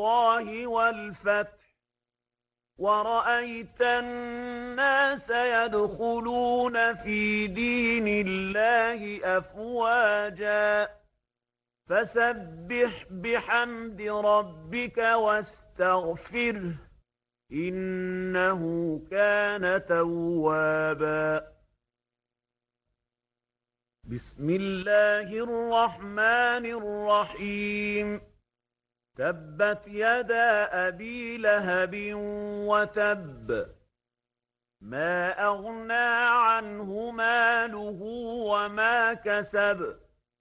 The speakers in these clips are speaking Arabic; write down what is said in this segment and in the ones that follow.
الله والفتح ورأيت الناس يدخلون في دين الله أفواجا فسبح بحمد ربك واستغفره إنه كان توابا. بسم الله الرحمن الرحيم. تبت يدا أبي لهب وتب ما أغنى عنه ماله وما كسب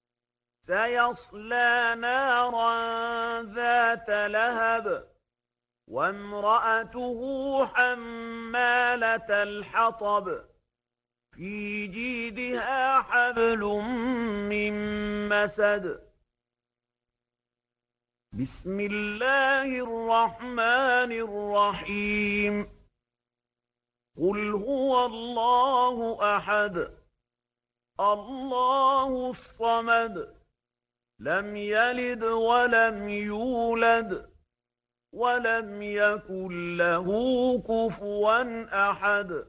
سيصلى نارا ذات لهب وامرأته حمالة الحطب في جيدها حبل من مسد. بسم الله الرحمن الرحيم. قل هو الله أحد الله الصمد لم يلد ولم يولد ولم يكن له كفوا أحد.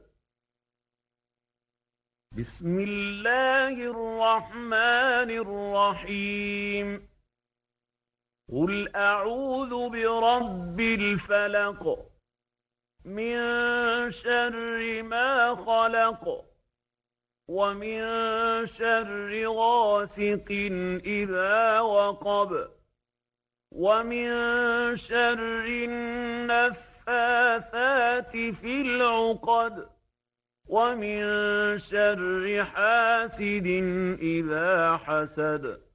بسم الله الرحمن الرحيم. قل أعوذ برب الفلق من شر ما خلق ومن شر غاسق إذا وقب ومن شر النفاثات في العقد ومن شر حاسد إذا حسد.